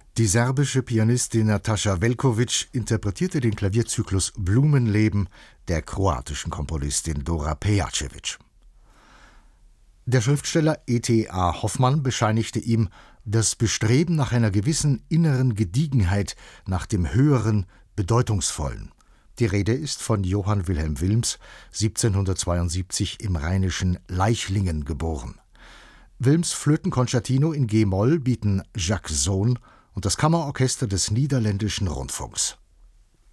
Die serbische Pianistin Nataša Velković interpretierte den Klavierzyklus Blumenleben der kroatischen Komponistin Dora Pejacevic. Der Schriftsteller E.T.A. Hoffmann bescheinigte ihm das Bestreben nach einer gewissen inneren Gediegenheit, nach dem Höheren, Bedeutungsvollen. Die Rede ist von Johann Wilhelm Wilms, 1772 im rheinischen Leichlingen geboren. Wilms Flötenkonzertino in G-Moll bieten Jacques Sohn und das Kammerorchester des Niederländischen Rundfunks.